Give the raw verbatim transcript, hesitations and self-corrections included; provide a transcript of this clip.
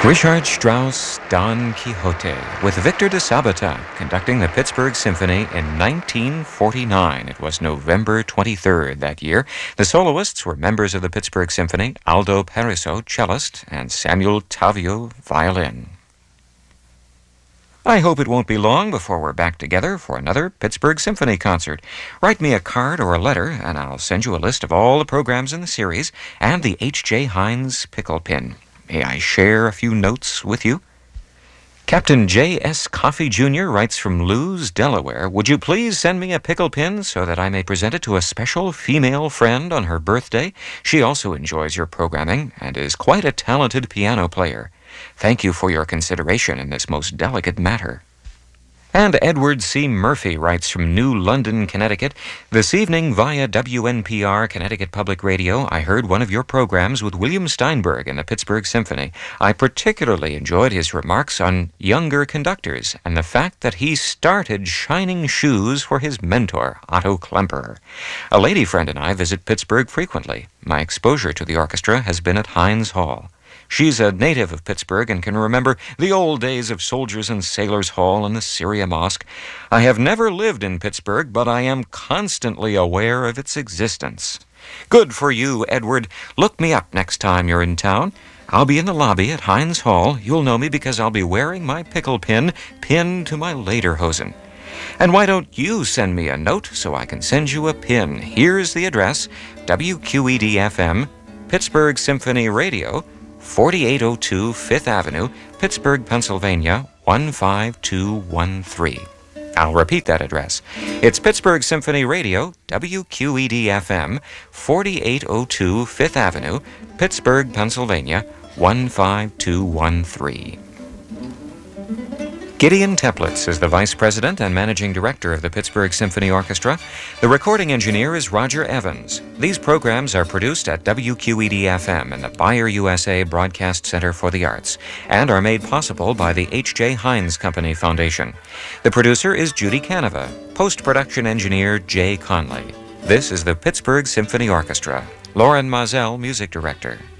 Richard Strauss' Don Quixote, with Victor de Sabata conducting the Pittsburgh Symphony in nineteen forty-nine. It was November twenty-third that year. The soloists were members of the Pittsburgh Symphony, Aldo Pariso, cellist, and Samuel Tavio, violin. I hope it won't be long before we're back together for another Pittsburgh Symphony concert. Write me a card or a letter, and I'll send you a list of all the programs in the series and the H J. Heinz pickle pin. May I share a few notes with you? Captain J S. Coffey Junior writes from Lewes, Delaware. Would you please send me a pickle pin so that I may present it to a special female friend on her birthday? She also enjoys your programming and is quite a talented piano player. Thank you for your consideration in this most delicate matter. And Edward C. Murphy writes from New London, Connecticut. This evening via W N P R, Connecticut Public Radio, I heard one of your programs with William Steinberg in the Pittsburgh Symphony. I particularly enjoyed his remarks on younger conductors and the fact that he started shining shoes for his mentor, Otto Klemperer. A lady friend and I visit Pittsburgh frequently. My exposure to the orchestra has been at Heinz Hall. She's a native of Pittsburgh and can remember the old days of Soldiers and Sailors Hall and the Syria Mosque. I have never lived in Pittsburgh, but I am constantly aware of its existence. Good for you, Edward. Look me up next time you're in town. I'll be in the lobby at Heinz Hall. You'll know me because I'll be wearing my pickle pin pinned to my lederhosen. And why don't you send me a note so I can send you a pin? Here's the address, W Q E D F M, Pittsburgh Symphony Radio, forty-eight oh two Fifth Avenue, Pittsburgh, Pennsylvania, one five two one three. I'll repeat that address. It's Pittsburgh Symphony Radio, W Q E D F M, forty-eight oh two Fifth Avenue, Pittsburgh, Pennsylvania, one five two one three. Gideon Teplitz is the Vice President and Managing Director of the Pittsburgh Symphony Orchestra. The recording engineer is Roger Evans. These programs are produced at W Q E D F M and the Bayer U S A Broadcast Center for the Arts and are made possible by the H J. Heinz Company Foundation. The producer is Judy Canova. Post-production engineer Jay Conley. This is the Pittsburgh Symphony Orchestra. Lauren Mazel, Music Director.